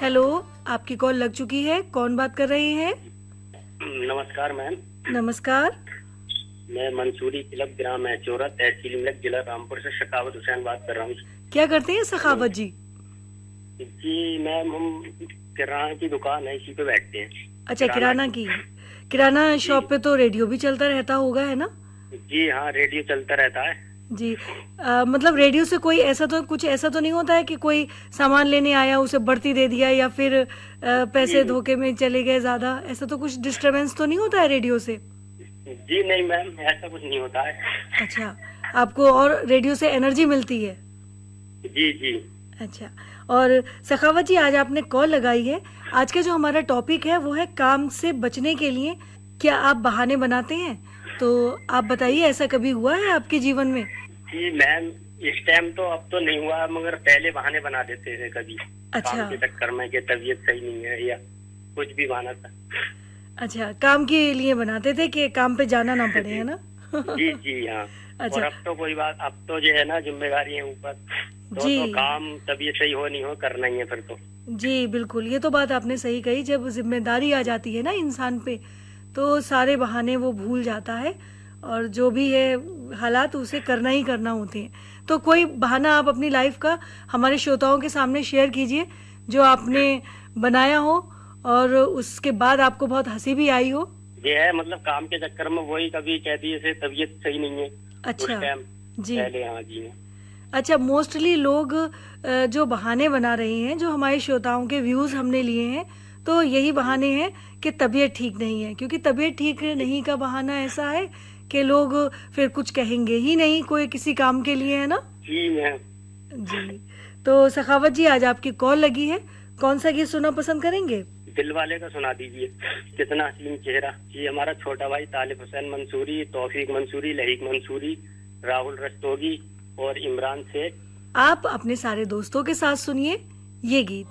Hello, आपकी call लग चुकी है। कौन बात कर रहे हैं? नमस्कार मैम। नमस्कार। मैं मंसूरी तिलक ग्राम है चौरा तहसील मिलक जिला रामपुर से शकावत हुसैन बात कर रहा हूँ। क्या करते हैं सखावत जी? जी मैम, हम किराना की दुकान है, इसी पे बैठते हैं। अच्छा, किराना की। किराना शॉप पे तो रेडियो भी चलता रहता होगा, है ना? जी हाँ, रेडियो चलता रहता है जी। मतलब रेडियो से कोई कुछ ऐसा तो नहीं होता है कि कोई सामान लेने आया उसे बढ़ती दे दिया या फिर पैसे धोखे में चले गए ज्यादा, ऐसा तो कुछ डिस्टरबेंस तो नहीं होता है रेडियो से? जी नहीं मैम, ऐसा कुछ नहीं होता है। अच्छा, आपको और रेडियो से एनर्जी मिलती है? जी जी। अच्छा, और सखावत जी, आज आपने कॉल लगाई है। आज का जो हमारा टॉपिक है वो है काम से बचने के लिए क्या आप बहाने बनाते हैं? तो आप बताइए, ऐसा कभी हुआ है आपके जीवन में? जी मैम, इस टाइम तो अब तो नहीं हुआ, मगर पहले बहाने बना देते थे कभी। अच्छा। काम के चक्कर में कि तबीयत सही नहीं है या कुछ भी बहाना था। अच्छा, काम के लिए बनाते थे कि काम पे जाना ना पड़े, है ना? जी जी हाँ। अच्छा। और अब तो कोई बात, अब तो जो है ना, जिम्मेदारी है ऊपर, जी तो काम तबीयत सही हो नहीं हो करना ही है फिर तो। जी बिल्कुल, ये तो बात आपने सही कही। जब जिम्मेदारी आ जाती है ना इंसान पे, तो सारे बहाने वो भूल जाता है और जो भी है हालात उसे करना ही करना होते हैं। तो कोई बहाना आप अपनी लाइफ का हमारे श्रोताओं के सामने शेयर कीजिए जो आपने बनाया हो और उसके बाद आपको बहुत हंसी भी आई हो। ये है, मतलब काम के चक्कर में वही कभी कहती है तबीयत सही नहीं है। अच्छा। उस टाइम जी। पहले, हाँ जी। अच्छा, मोस्टली लोग जो बहाने बना रहे हैं, जो हमारे श्रोताओं के व्यूज हमने लिए हैं, तो यही बहाने हैं कि तबीयत ठीक नहीं है, क्योंकि तबीयत ठीक नहीं का बहाना ऐसा है कि लोग फिर कुछ कहेंगे ही नहीं कोई किसी काम के लिए, है ना? जी मैम। जी। तो सखावत जी, आज आपकी कॉल लगी है, कौन सा गीत सुनना पसंद करेंगे? दिल वाले का सुना दीजिए, कितना हसीन चेहरा। जी, हमारा छोटा भाई तालिब हुसैन मंसूरी, तौफीक मंसूरी, लहीक मंसूरी, राहुल रस्तोगी और इमरान शेख। आप अपने सारे दोस्तों के साथ सुनिए ये गीत।